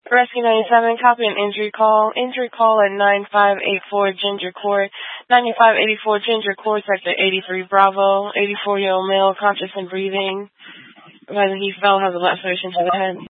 Rescue 97, copy an injury call. Injury call at 9584 Ginger Court. 9584 Ginger Court, sector 83 Bravo. 84-year-old male, conscious and breathing. He fell, has a laceration to the head.